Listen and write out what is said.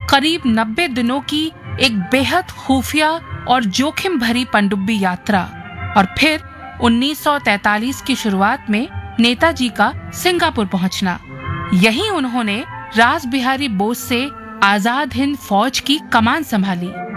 करीब 90 दिनों की एक बेहद खुफिया और जोखिम भरी पनडुब्बी यात्रा और फिर 1943 की शुरुआत में नेताजी का सिंगापुर पहुंचना। यहीं उन्होंने रास बिहारी बोस से आजाद हिंद फौज की कमान संभाली।